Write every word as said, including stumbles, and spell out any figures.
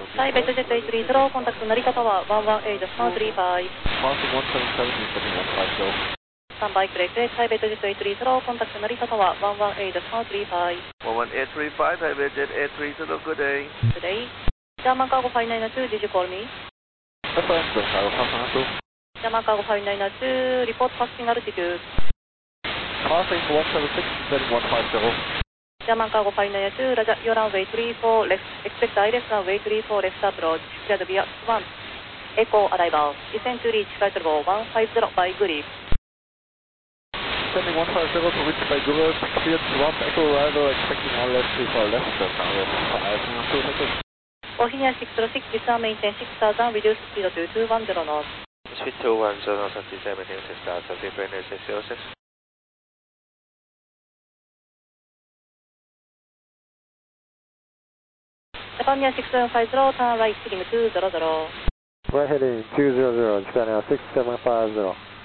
はい、ベッドジェットエイトスリーゼロ、コンタクト成田タワー、ワンワンエイトスリーファイブ。 Passing one seven seven, descending one five zero. スタンバイクレイクです。はい、ベッドジェットエイトスリーゼロ、コンタクト成田タワー、ワンワンエイトスリーファイブ。 one one eight three five, hi Vietjet eight three zero, good day. Good day. German Cargo five nine two, did you call me? That's right, German Cargo five nine two. German Cargo five nine two, report passing altitude. Passing one seven six, descending one five zero. German Cargo five nine two, Roger, your runway three four left, expect I left runway three four left approach, cleared via one. Echo arrival, descend to reach flight level one five zero by grip. Descending one five zero to reach by Google, cleared one Echo arrival, expecting I left three four left, German Cargo five nine two, thank you. Ohio six zero six, disarm maintain six thousand, reduce speed to two one zero knots. Speed two one zero knots, descend maintain six thousand, defend six zero six. Japan Air six seven five zero, turn right heading two zero zero. Right heading two zero zero, Japan Air six seven five zero.